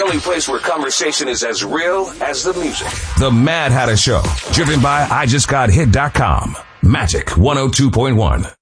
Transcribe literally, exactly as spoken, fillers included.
only place where conversation is as real as the music. The Mad Hatter Show, driven by I just got hit dot com. Magic one oh two point one.